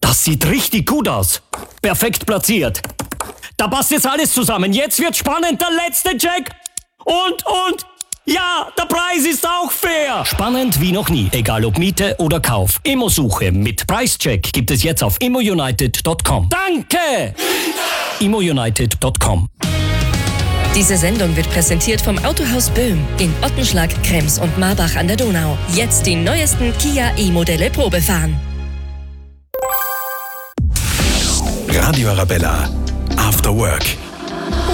Das sieht richtig gut aus. Perfekt platziert. Da passt jetzt alles zusammen. Jetzt wird spannend. Der letzte Check. Und. Ja, der Preis ist auch fair. Spannend wie noch nie. Egal ob Miete oder Kauf. Immosuche mit Preischeck gibt es jetzt auf immounited.com. Danke! immounited.com. Diese Sendung wird präsentiert vom Autohaus Böhm in Ottenschlag, Krems und Marbach an der Donau. Jetzt die neuesten Kia E-Modelle Probefahren. Radio Arabella. After Work.